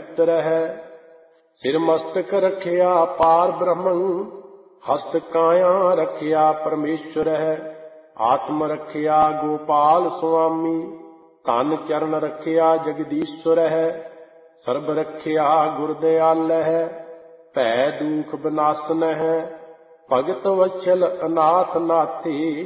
पुत्र है। सिर मस्तक रखिया पार ब्रह्मं, हस्त काया रखिया परमेश्वर है। आत्म रखिया गोपाल स्वामी, तन चरण रखिया जगदीश्वर है। सर्ब रखिया गुरदयाल है, भै दुख विनाशन है। भगत वत्सल अनाथ नाथी,